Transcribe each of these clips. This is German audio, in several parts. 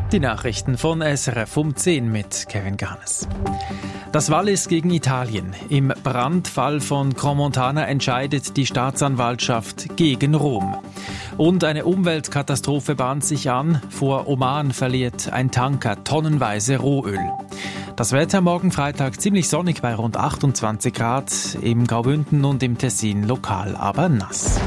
Die Nachrichten von SRF um 10 mit Kevin Garnes. Das Wallis gegen Italien. Im Brandfall von Crans-Montana entscheidet die Staatsanwaltschaft gegen Rom. Und eine Umweltkatastrophe bahnt sich an. Vor Oman verliert ein Tanker tonnenweise Rohöl. Das Wetter morgen Freitag ziemlich sonnig bei rund 28 Grad. Im Graubünden und im Tessin lokal aber nass.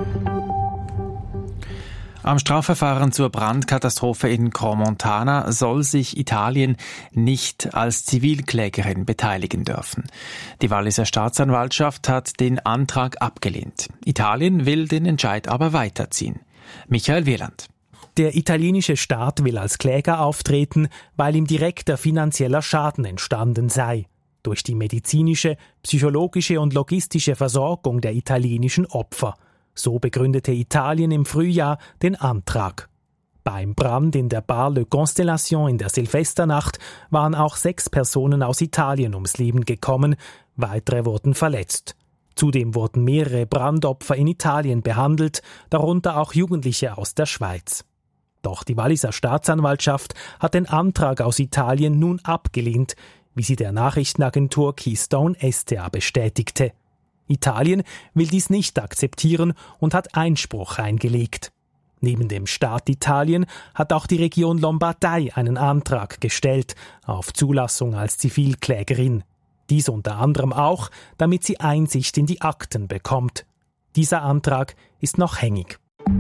Am Strafverfahren zur Brandkatastrophe in Crans-Montana soll sich Italien nicht als Zivilklägerin beteiligen dürfen. Die Walliser Staatsanwaltschaft hat den Antrag abgelehnt. Italien will den Entscheid aber weiterziehen. Michael Wieland. Der italienische Staat will als Kläger auftreten, weil ihm direkter finanzieller Schaden entstanden sei. Durch die medizinische, psychologische und logistische Versorgung der italienischen Opfer. So begründete Italien im Frühjahr den Antrag. Beim Brand in der Bar Le Constellation in der Silvesternacht waren auch 6 Personen aus Italien ums Leben gekommen, weitere wurden verletzt. Zudem wurden mehrere Brandopfer in Italien behandelt, darunter auch Jugendliche aus der Schweiz. Doch die Walliser Staatsanwaltschaft hat den Antrag aus Italien nun abgelehnt, wie sie der Nachrichtenagentur Keystone SDA bestätigte. Italien will dies nicht akzeptieren und hat Einspruch eingelegt. Neben dem Staat Italien hat auch die Region Lombardei einen Antrag gestellt auf Zulassung als Zivilklägerin. Dies unter anderem auch, damit sie Einsicht in die Akten bekommt. Dieser Antrag ist noch hängig.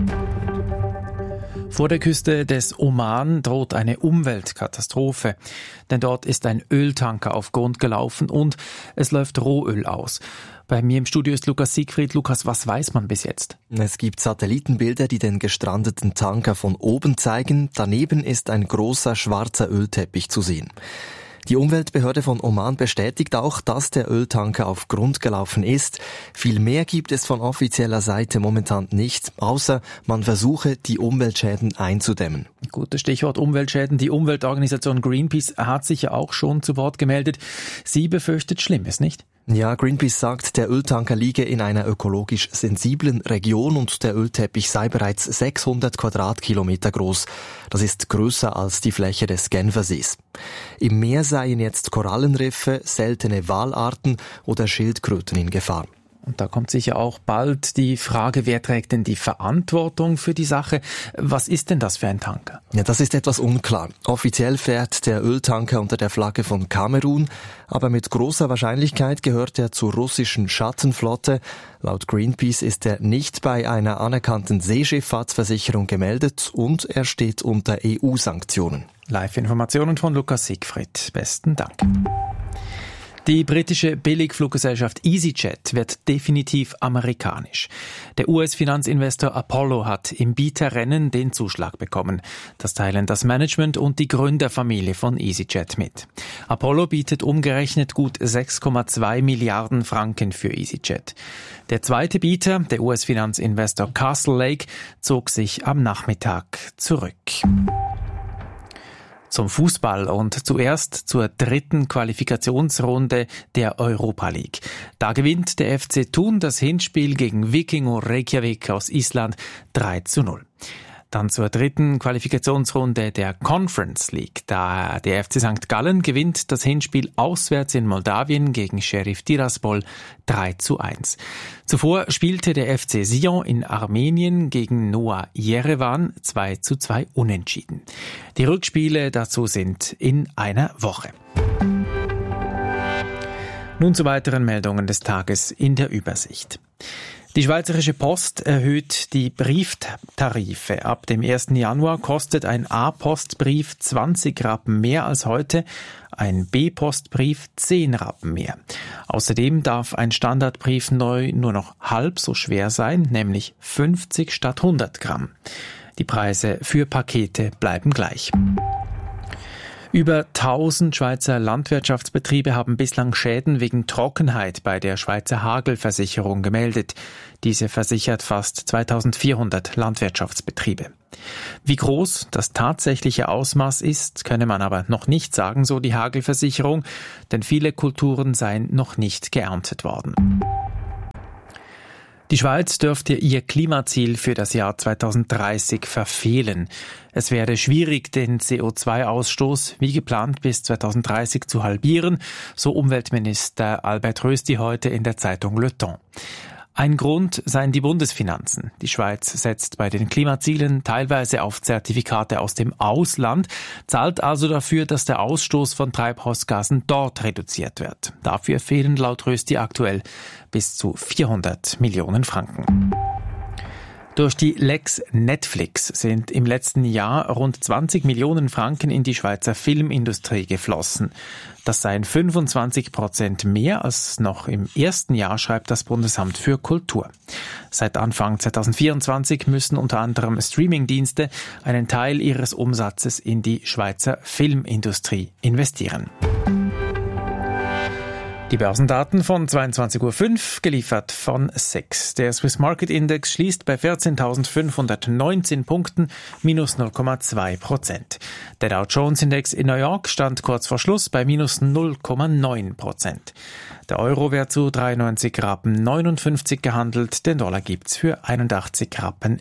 Vor der Küste des Oman droht eine Umweltkatastrophe, denn dort ist ein Öltanker auf Grund gelaufen und es läuft Rohöl aus. Bei mir im Studio ist Lukas Siegfried. Lukas, was weiß man bis jetzt? Es gibt Satellitenbilder, die den gestrandeten Tanker von oben zeigen. Daneben ist ein großer schwarzer Ölteppich zu sehen. Die Umweltbehörde von Oman bestätigt auch, dass der Öltanker auf Grund gelaufen ist. Viel mehr gibt es von offizieller Seite momentan nicht, außer man versuche, die Umweltschäden einzudämmen. Gutes Stichwort Umweltschäden. Die Umweltorganisation Greenpeace hat sich ja auch schon zu Wort gemeldet. Sie befürchtet Schlimmes, nicht? Ja, Greenpeace sagt, der Öltanker liege in einer ökologisch sensiblen Region und der Ölteppich sei bereits 600 Quadratkilometer groß. Das ist größer als die Fläche des Genfersees. Im Meer seien jetzt Korallenriffe, seltene Walarten oder Schildkröten in Gefahr. Und da kommt sicher auch bald die Frage, wer trägt denn die Verantwortung für die Sache? Was ist denn das für ein Tanker? Ja, das ist etwas unklar. Offiziell fährt der Öltanker unter der Flagge von Kamerun, aber mit großer Wahrscheinlichkeit gehört er zur russischen Schattenflotte. Laut Greenpeace ist er nicht bei einer anerkannten Seeschifffahrtsversicherung gemeldet und er steht unter EU-Sanktionen. Live-Informationen von Lukas Siegfried. Besten Dank. Die britische Billigfluggesellschaft EasyJet wird definitiv amerikanisch. Der US-Finanzinvestor Apollo hat im Bieterrennen den Zuschlag bekommen. Das teilen das Management und die Gründerfamilie von EasyJet mit. Apollo bietet umgerechnet gut 6,2 Milliarden Franken für EasyJet. Der zweite Bieter, der US-Finanzinvestor Castle Lake, zog sich am Nachmittag zurück. Zum Fußball und zuerst zur dritten Qualifikationsrunde der Europa League. Da gewinnt der FC Thun das Hinspiel gegen Vikingur Reykjavik aus Island 3:0. Dann zur dritten Qualifikationsrunde der Conference League. Da der FC St. Gallen gewinnt das Hinspiel auswärts in Moldawien gegen Sheriff Tiraspol 3:1. Zuvor spielte der FC Sion in Armenien gegen Noah Yerevan 2:2 unentschieden. Die Rückspiele dazu sind in einer Woche. Nun zu weiteren Meldungen des Tages in der Übersicht. Die Schweizerische Post erhöht die Brieftarife. Ab dem 1. Januar kostet ein A-Postbrief 20 Rappen mehr als heute, ein B-Postbrief 10 Rappen mehr. Außerdem darf ein Standardbrief neu nur noch halb so schwer sein, nämlich 50 statt 100 Gramm. Die Preise für Pakete bleiben gleich. Über 1000 Schweizer Landwirtschaftsbetriebe haben bislang Schäden wegen Trockenheit bei der Schweizer Hagelversicherung gemeldet. Diese versichert fast 2400 Landwirtschaftsbetriebe. Wie groß das tatsächliche Ausmaß ist, könne man aber noch nicht sagen, so die Hagelversicherung, denn viele Kulturen seien noch nicht geerntet worden. Die Schweiz dürfte ihr Klimaziel für das Jahr 2030 verfehlen. Es wäre schwierig, den CO2-Ausstoß wie geplant bis 2030 zu halbieren, so Umweltminister Albert Rösti heute in der Zeitung Le Temps. Ein Grund seien die Bundesfinanzen. Die Schweiz setzt bei den Klimazielen teilweise auf Zertifikate aus dem Ausland, zahlt also dafür, dass der Ausstoß von Treibhausgasen dort reduziert wird. Dafür fehlen laut Rösti aktuell bis zu 400 Millionen Franken. Durch die Lex Netflix sind im letzten Jahr rund 20 Millionen Franken in die Schweizer Filmindustrie geflossen. Das seien 25% mehr als noch im ersten Jahr, schreibt das Bundesamt für Kultur. Seit Anfang 2024 müssen unter anderem Streamingdienste einen Teil ihres Umsatzes in die Schweizer Filmindustrie investieren. Die Börsendaten von 22.05 Uhr, geliefert von SEX. Der Swiss Market Index schließt bei 14.519 Punkten, minus 0,2%. Der Dow Jones Index in New York stand kurz vor Schluss bei minus 0,9%. Der Euro wird zu 93,59 Rappen gehandelt, den Dollar gibt's für 81,24 Rappen.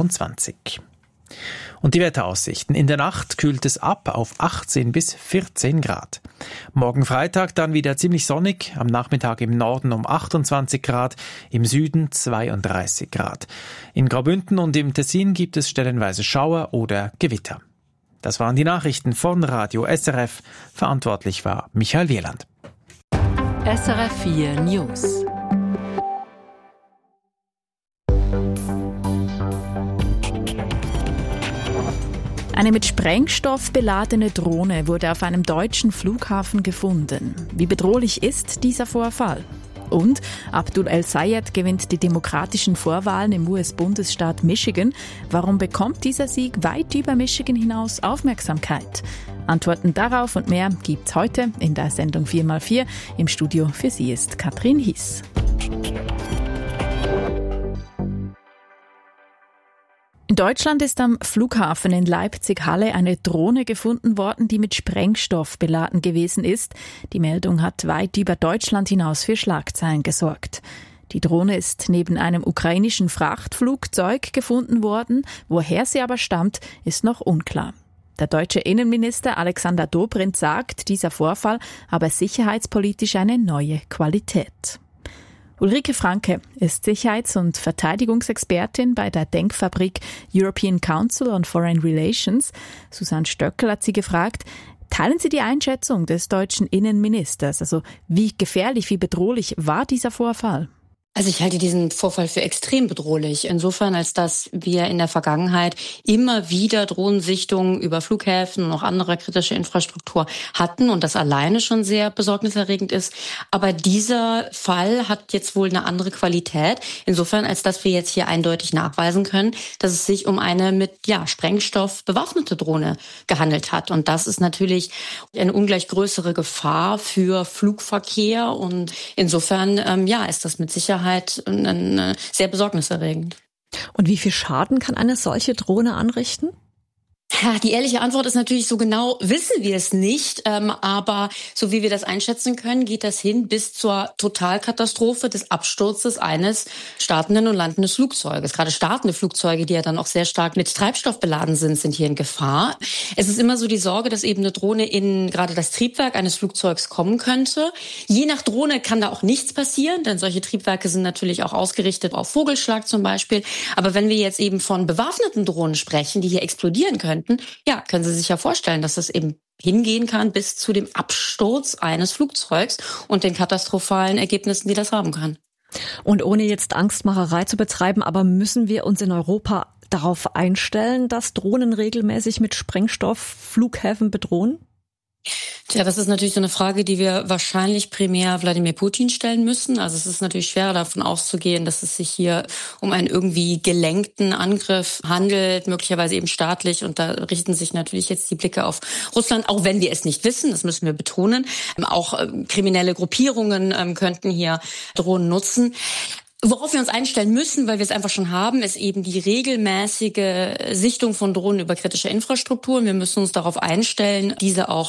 Und die Wetteraussichten. In der Nacht kühlt es ab auf 18 bis 14 Grad. Morgen Freitag dann wieder ziemlich sonnig, am Nachmittag im Norden um 28 Grad, im Süden 32 Grad. In Graubünden und im Tessin gibt es stellenweise Schauer oder Gewitter. Das waren die Nachrichten von Radio SRF. Verantwortlich war Michael Wieland. SRF 4 News. Eine mit Sprengstoff beladene Drohne wurde auf einem deutschen Flughafen gefunden. Wie bedrohlich ist dieser Vorfall? Und Abdul El-Sayed gewinnt die demokratischen Vorwahlen im US-Bundesstaat Michigan. Warum bekommt dieser Sieg weit über Michigan hinaus Aufmerksamkeit? Antworten darauf und mehr gibt's heute in der Sendung 4x4. Im Studio für Sie ist Katrin Hies. In Deutschland ist am Flughafen in Leipzig-Halle eine Drohne gefunden worden, die mit Sprengstoff beladen gewesen ist. Die Meldung hat weit über Deutschland hinaus für Schlagzeilen gesorgt. Die Drohne ist neben einem ukrainischen Frachtflugzeug gefunden worden. Woher sie aber stammt, ist noch unklar. Der deutsche Innenminister Alexander Dobrindt sagt, dieser Vorfall habe sicherheitspolitisch eine neue Qualität. Ulrike Franke ist Sicherheits- und Verteidigungsexpertin bei der Denkfabrik European Council on Foreign Relations. Susanne Stöckel hat sie gefragt, teilen Sie die Einschätzung des deutschen Innenministers? Also wie gefährlich, wie bedrohlich war dieser Vorfall? Also ich halte diesen Vorfall für extrem bedrohlich. Insofern, als dass wir in der Vergangenheit immer wieder Drohnensichtungen über Flughäfen und auch andere kritische Infrastruktur hatten und das alleine schon sehr besorgniserregend ist. Aber dieser Fall hat jetzt wohl eine andere Qualität. Insofern, als dass wir jetzt hier eindeutig nachweisen können, dass es sich um eine mit Sprengstoff bewaffnete Drohne gehandelt hat. Und das ist natürlich eine ungleich größere Gefahr für Flugverkehr. Und insofern, ist das mit Sicherheit sehr besorgniserregend. Und wie viel Schaden kann eine solche Drohne anrichten? Ja, die ehrliche Antwort ist natürlich, so genau wissen wir es nicht, aber so wie wir das einschätzen können, geht das hin bis zur Totalkatastrophe des Absturzes eines startenden und landenden Flugzeuges. Gerade startende Flugzeuge, die ja dann auch sehr stark mit Treibstoff beladen sind hier in Gefahr. Es ist immer so die Sorge, dass eben eine Drohne in gerade das Triebwerk eines Flugzeugs kommen könnte. Je nach Drohne kann da auch nichts passieren, denn solche Triebwerke sind natürlich auch ausgerichtet auf Vogelschlag zum Beispiel. Aber wenn wir jetzt eben von bewaffneten Drohnen sprechen, die hier explodieren können Sie sich ja vorstellen, dass das eben hingehen kann bis zu dem Absturz eines Flugzeugs und den katastrophalen Ergebnissen, die das haben kann. Und ohne jetzt Angstmacherei zu betreiben, aber müssen wir uns in Europa darauf einstellen, dass Drohnen regelmäßig mit Sprengstoff Flughäfen bedrohen? Tja, das ist natürlich so eine Frage, die wir wahrscheinlich primär Wladimir Putin stellen müssen. Also es ist natürlich schwer davon auszugehen, dass es sich hier um einen irgendwie gelenkten Angriff handelt, möglicherweise eben staatlich. Und da richten sich natürlich jetzt die Blicke auf Russland, auch wenn wir es nicht wissen, das müssen wir betonen. Auch kriminelle Gruppierungen könnten hier Drohnen nutzen. Worauf wir uns einstellen müssen, weil wir es einfach schon haben, ist eben die regelmäßige Sichtung von Drohnen über kritische Infrastruktur. Wir müssen uns darauf einstellen, diese auch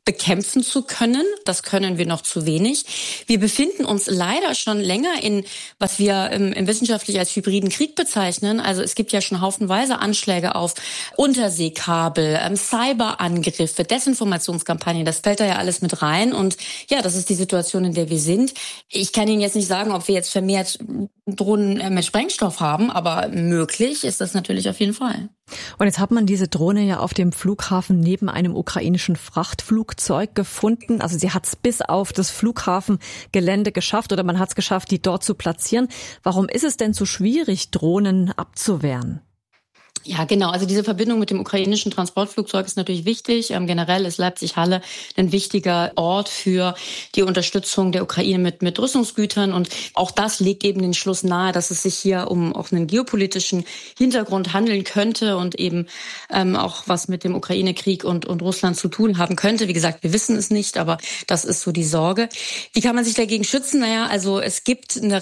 bekämpfen zu können. Das können wir noch zu wenig. Wir befinden uns leider schon länger in, was wir im wissenschaftlich als hybriden Krieg bezeichnen. Also es gibt ja schon haufenweise Anschläge auf Unterseekabel, Cyberangriffe, Desinformationskampagnen. Das fällt da ja alles mit rein. Und ja, das ist die Situation, in der wir sind. Ich kann Ihnen jetzt nicht sagen, ob wir jetzt vermehrt Drohnen mit Sprengstoff haben, aber möglich ist das natürlich auf jeden Fall. Und jetzt hat man diese Drohne ja auf dem Flughafen neben einem ukrainischen Frachtflugzeug gefunden. Also sie hat es bis auf das Flughafengelände geschafft oder man hat es geschafft, die dort zu platzieren. Warum ist es denn so schwierig, Drohnen abzuwehren? Ja, genau. Also diese Verbindung mit dem ukrainischen Transportflugzeug ist natürlich wichtig. Generell ist Leipzig-Halle ein wichtiger Ort für die Unterstützung der Ukraine mit Rüstungsgütern. Und auch das legt eben den Schluss nahe, dass es sich hier um auch einen geopolitischen Hintergrund handeln könnte und eben auch was mit dem Ukraine-Krieg und Russland zu tun haben könnte. Wie gesagt, wir wissen es nicht, aber das ist so die Sorge. Wie kann man sich dagegen schützen? Naja, also es gibt eine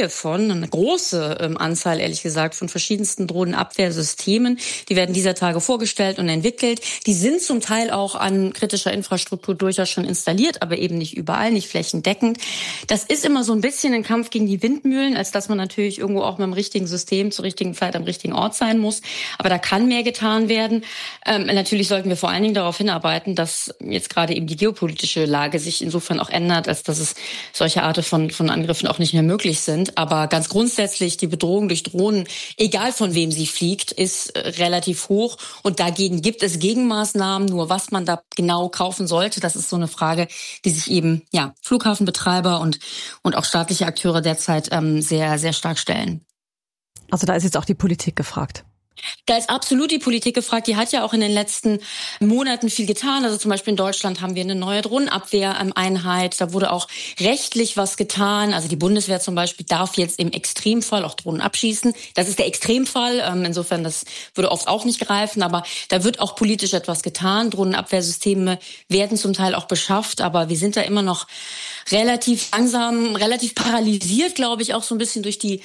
große Anzahl, ehrlich gesagt, von verschiedensten Drohnenabwehrsystemen. Die werden dieser Tage vorgestellt und entwickelt. Die sind zum Teil auch an kritischer Infrastruktur durchaus schon installiert, aber eben nicht überall, nicht flächendeckend. Das ist immer so ein bisschen ein Kampf gegen die Windmühlen, als dass man natürlich irgendwo auch mit dem richtigen System zur richtigen Zeit am richtigen Ort sein muss. Aber da kann mehr getan werden. Natürlich sollten wir vor allen Dingen darauf hinarbeiten, dass jetzt gerade eben die geopolitische Lage sich insofern auch ändert, als dass es solche Arten von Angriffen auch nicht mehr möglich sind. Aber ganz grundsätzlich die Bedrohung durch Drohnen, egal von wem sie fliegt, ist relativ hoch und dagegen gibt es Gegenmaßnahmen. Nur was man da genau kaufen sollte, das ist so eine Frage, die sich eben Flughafenbetreiber und auch staatliche Akteure derzeit sehr, sehr stark stellen. Also da ist jetzt auch die Politik gefragt. Da ist absolut die Politik gefragt. Die hat ja auch in den letzten Monaten viel getan. Also zum Beispiel in Deutschland haben wir eine neue Drohnenabwehreinheit. Da wurde auch rechtlich was getan. Also die Bundeswehr zum Beispiel darf jetzt im Extremfall auch Drohnen abschießen. Das ist der Extremfall. Insofern, das würde oft auch nicht greifen. Aber da wird auch politisch etwas getan. Drohnenabwehrsysteme werden zum Teil auch beschafft. Aber wir sind da immer noch relativ langsam, relativ paralysiert, glaube ich, auch so ein bisschen durch die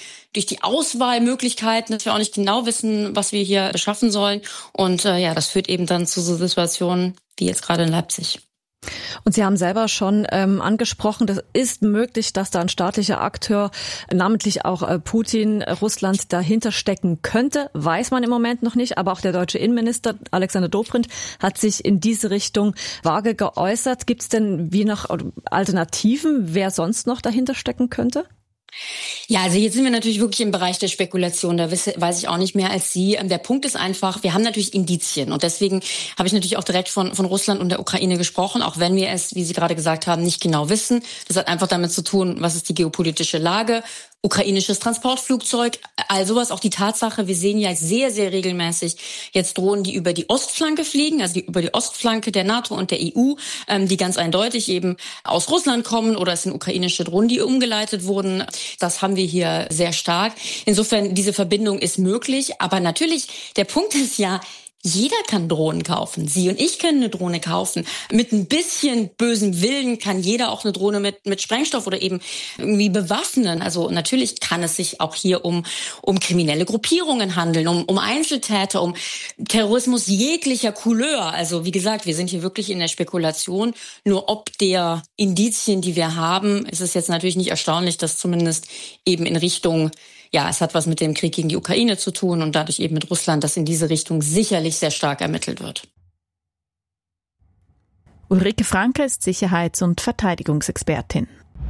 Auswahlmöglichkeiten, dass wir auch nicht genau wissen, was wir hier beschaffen sollen. Und das führt eben dann zu so Situationen wie jetzt gerade in Leipzig. Und Sie haben selber schon angesprochen, das ist möglich, dass da ein staatlicher Akteur, namentlich auch Putin, Russland dahinter stecken könnte. Weiß man im Moment noch nicht, aber auch der deutsche Innenminister Alexander Dobrindt hat sich in diese Richtung vage geäußert. Gibt es denn wie noch Alternativen, wer sonst noch dahinter stecken könnte? Ja, also jetzt sind wir natürlich wirklich im Bereich der Spekulation. Da weiß ich auch nicht mehr als Sie. Der Punkt ist einfach, wir haben natürlich Indizien. Und deswegen habe ich natürlich auch direkt von Russland und der Ukraine gesprochen, auch wenn wir es, wie Sie gerade gesagt haben, nicht genau wissen. Das hat einfach damit zu tun, was ist die geopolitische Lage, ukrainisches Transportflugzeug, all sowas. Auch die Tatsache, wir sehen ja sehr, sehr regelmäßig jetzt Drohnen, die über die Ostflanke fliegen, also über die Ostflanke der NATO und der EU, die ganz eindeutig eben aus Russland kommen, oder es sind ukrainische Drohnen, die umgeleitet wurden. Das haben wir hier sehr stark. Insofern, diese Verbindung ist möglich. Aber natürlich, der Punkt ist ja, jeder kann Drohnen kaufen. Sie und ich können eine Drohne kaufen. Mit ein bisschen bösem Willen kann jeder auch eine Drohne mit Sprengstoff oder eben irgendwie bewaffnen. Also natürlich kann es sich auch hier um kriminelle Gruppierungen handeln, um Einzeltäter, um Terrorismus jeglicher Couleur. Also wie gesagt, wir sind hier wirklich in der Spekulation. Nur ob der Indizien, die wir haben, ist es jetzt natürlich nicht erstaunlich, dass zumindest eben in Richtung, es hat was mit dem Krieg gegen die Ukraine zu tun und dadurch eben mit Russland, dass in diese Richtung sicherlich sehr stark ermittelt wird. Ulrike Franke ist Sicherheits- und Verteidigungsexpertin.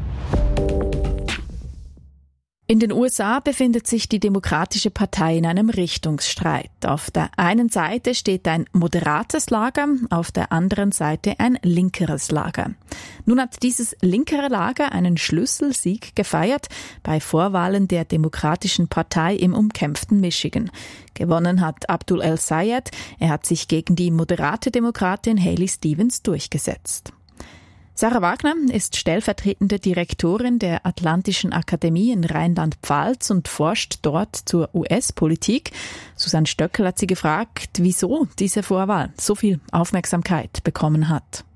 In den USA befindet sich die Demokratische Partei in einem Richtungsstreit. Auf der einen Seite steht ein moderates Lager, auf der anderen Seite ein linkeres Lager. Nun hat dieses linkere Lager einen Schlüsselsieg gefeiert bei Vorwahlen der Demokratischen Partei im umkämpften Michigan. Gewonnen hat Abdul El-Sayed. Er hat sich gegen die moderate Demokratin Haley Stevens durchgesetzt. Sarah Wagner ist stellvertretende Direktorin der Atlantischen Akademie in Rheinland-Pfalz und forscht dort zur US-Politik. Susanne Stöckel hat sie gefragt, wieso diese Vorwahl so viel Aufmerksamkeit bekommen hat.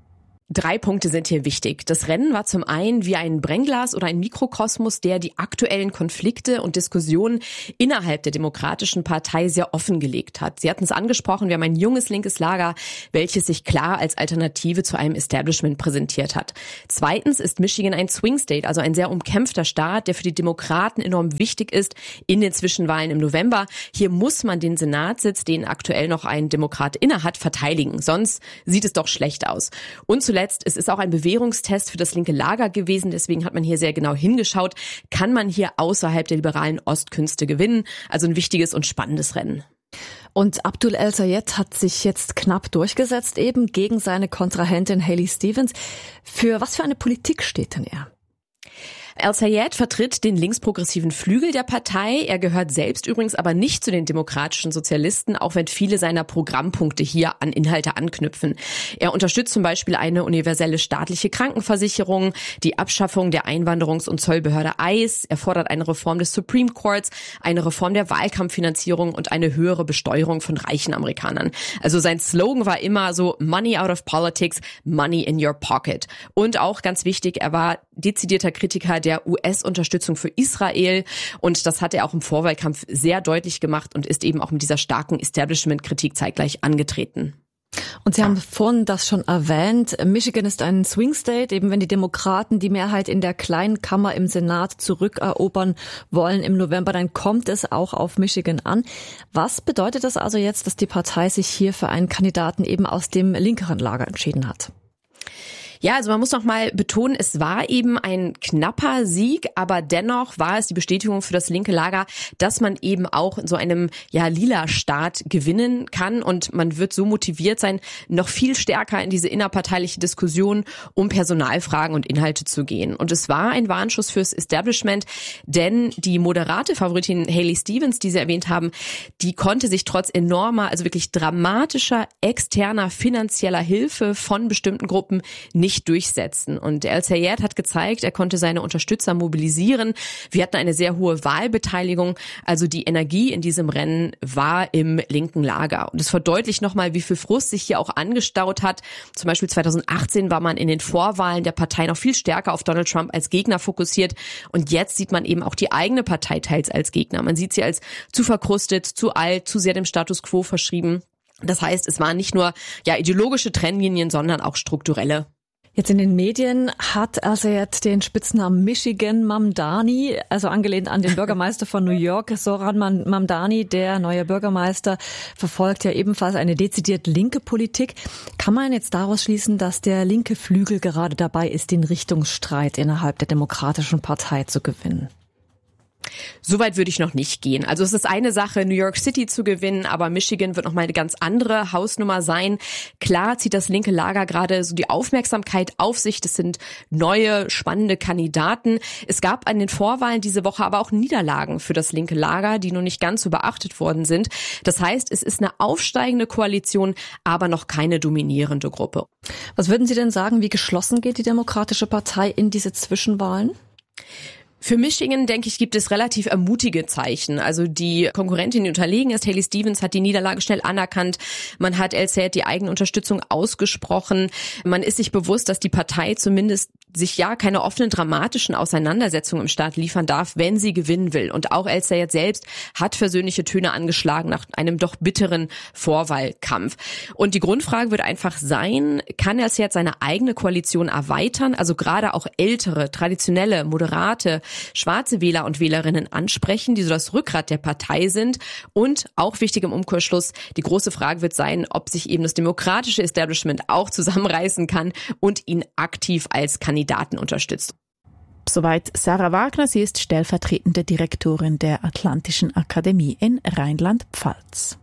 3 Punkte sind hier wichtig. Das Rennen war zum einen wie ein Brennglas oder ein Mikrokosmos, der die aktuellen Konflikte und Diskussionen innerhalb der Demokratischen Partei sehr offengelegt hat. Sie hatten es angesprochen, wir haben ein junges linkes Lager, welches sich klar als Alternative zu einem Establishment präsentiert hat. Zweitens ist Michigan ein Swing State, also ein sehr umkämpfter Staat, der für die Demokraten enorm wichtig ist in den Zwischenwahlen im November. Hier muss man den Senatssitz, den aktuell noch ein Demokrat innehat, verteidigen. Sonst sieht es doch schlecht aus. Und zuletzt, es ist auch ein Bewährungstest für das linke Lager gewesen, deswegen hat man hier sehr genau hingeschaut, kann man hier außerhalb der liberalen Ostkünste gewinnen, also ein wichtiges und spannendes Rennen. Und Abdul El-Sayed hat sich jetzt knapp durchgesetzt, eben gegen seine Kontrahentin Haley Stevens. Für was für eine Politik steht denn er? El-Sayed vertritt den linksprogressiven Flügel der Partei. Er gehört selbst übrigens aber nicht zu den demokratischen Sozialisten, auch wenn viele seiner Programmpunkte hier an Inhalte anknüpfen. Er unterstützt zum Beispiel eine universelle staatliche Krankenversicherung, die Abschaffung der Einwanderungs- und Zollbehörde ICE. Er fordert eine Reform des Supreme Courts, eine Reform der Wahlkampffinanzierung und eine höhere Besteuerung von reichen Amerikanern. Also sein Slogan war immer so Money out of politics, money in your pocket. Und auch ganz wichtig, er war dezidierter Kritiker der US-Unterstützung für Israel und das hat er auch im Vorwahlkampf sehr deutlich gemacht und ist eben auch mit dieser starken Establishment-Kritik zeitgleich angetreten. Und Sie haben vorhin das schon erwähnt, Michigan ist ein Swing State, eben wenn die Demokraten die Mehrheit in der kleinen Kammer im Senat zurückerobern wollen im November, dann kommt es auch auf Michigan an. Was bedeutet das also jetzt, dass die Partei sich hier für einen Kandidaten eben aus dem linkeren Lager entschieden hat? Ja, also man muss noch mal betonen, es war eben ein knapper Sieg, aber dennoch war es die Bestätigung für das linke Lager, dass man eben auch in so einem lila Staat gewinnen kann und man wird so motiviert sein, noch viel stärker in diese innerparteiliche Diskussion um Personalfragen und Inhalte zu gehen. Und es war ein Warnschuss fürs Establishment, denn die moderate Favoritin Haley Stevens, die Sie erwähnt haben, die konnte sich trotz enormer, also wirklich dramatischer externer finanzieller Hilfe von bestimmten Gruppen nicht durchsetzen. Und El-Sayed hat gezeigt, er konnte seine Unterstützer mobilisieren. Wir hatten eine sehr hohe Wahlbeteiligung. Also die Energie in diesem Rennen war im linken Lager. Und es verdeutlicht nochmal, wie viel Frust sich hier auch angestaut hat. Zum Beispiel 2018 war man in den Vorwahlen der Partei noch viel stärker auf Donald Trump als Gegner fokussiert. Und jetzt sieht man eben auch die eigene Partei teils als Gegner. Man sieht sie als zu verkrustet, zu alt, zu sehr dem Status quo verschrieben. Das heißt, es waren nicht nur ideologische Trennlinien, sondern auch strukturelle. Jetzt in den Medien hat El-Sayed den Spitznamen Michigan Mamdani, also angelehnt an den Bürgermeister von New York, Zohran Mamdani. Der neue Bürgermeister verfolgt ja ebenfalls eine dezidiert linke Politik. Kann man jetzt daraus schließen, dass der linke Flügel gerade dabei ist, den Richtungsstreit innerhalb der Demokratischen Partei zu gewinnen? Soweit würde ich noch nicht gehen. Also es ist eine Sache, New York City zu gewinnen, aber Michigan wird nochmal eine ganz andere Hausnummer sein. Klar zieht das linke Lager gerade so die Aufmerksamkeit auf sich. Das sind neue, spannende Kandidaten. Es gab an den Vorwahlen diese Woche aber auch Niederlagen für das linke Lager, die noch nicht ganz so beachtet worden sind. Das heißt, es ist eine aufsteigende Koalition, aber noch keine dominierende Gruppe. Was würden Sie denn sagen, wie geschlossen geht die Demokratische Partei in diese Zwischenwahlen? Für Michigan, denke ich, gibt es relativ ermutige Zeichen. Also die Konkurrentin, die unterlegen ist, Haley Stevens, hat die Niederlage schnell anerkannt. Man hat El-Sayed die eigene Unterstützung ausgesprochen. Man ist sich bewusst, dass die Partei zumindest sich keine offenen, dramatischen Auseinandersetzungen im Staat liefern darf, wenn sie gewinnen will. Und auch El-Sayed selbst hat versöhnliche Töne angeschlagen nach einem doch bitteren Vorwahlkampf. Und die Grundfrage wird einfach sein, kann El-Sayed seine eigene Koalition erweitern, also gerade auch ältere, traditionelle, moderate, schwarze Wähler und Wählerinnen ansprechen, die so das Rückgrat der Partei sind. Und auch wichtig im Umkehrschluss, die große Frage wird sein, ob sich eben das demokratische Establishment auch zusammenreißen kann und ihn aktiv als Kandidaten unterstützt. Soweit Sarah Wagner, sie ist stellvertretende Direktorin der Atlantischen Akademie in Rheinland-Pfalz.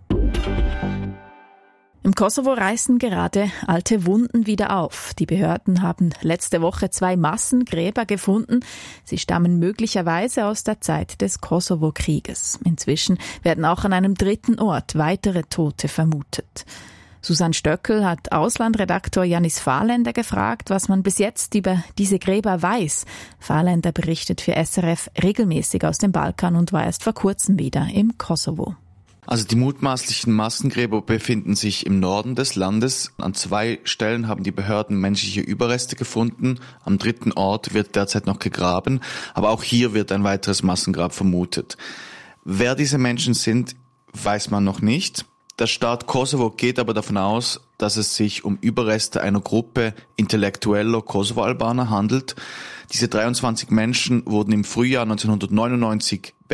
Im Kosovo reißen gerade alte Wunden wieder auf. Die Behörden haben letzte Woche 2 Massengräber gefunden. Sie stammen möglicherweise aus der Zeit des Kosovo-Krieges. Inzwischen werden auch an einem 3. Ort weitere Tote vermutet. Susanne Stöckel hat Auslandredaktor Janis Fahrländer gefragt, was man bis jetzt über diese Gräber weiß. Fahrländer berichtet für SRF regelmäßig aus dem Balkan und war erst vor kurzem wieder im Kosovo. Also die mutmaßlichen Massengräber befinden sich im Norden des Landes. An 2 Stellen haben die Behörden menschliche Überreste gefunden. Am 3. Ort wird derzeit noch gegraben. Aber auch hier wird ein weiteres Massengrab vermutet. Wer diese Menschen sind, weiß man noch nicht. Der Staat Kosovo geht aber davon aus, dass es sich um Überreste einer Gruppe intellektueller Kosovo-Albaner handelt. Diese 23 Menschen wurden im Frühjahr 1999